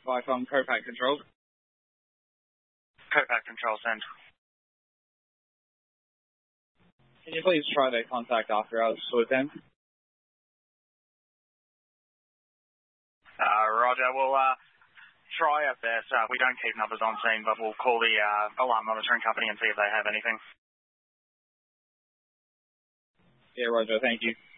Vicom Copac Control. Copac Control, send. Can you please try their contact after hours with them? Roger. We'll try our best. We don't keep numbers on scene, but we'll call the alarm monitoring company and see if they have anything. Yeah, Roger. Thank you.